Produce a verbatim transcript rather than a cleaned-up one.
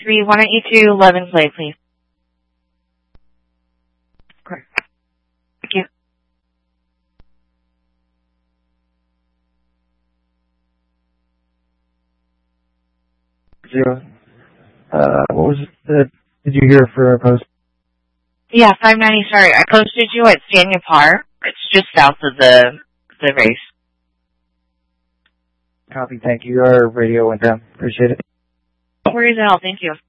three. Why don't you do eleven play, please? Correct. Thank you. Zero. Uh, what was the, did you hear for a post? Yeah, five ninety, sorry. I posted you at Stanya Par. It's just south of the, the race. Copy, thank you. Our radio went down. Appreciate it. No worries at all. Thank you.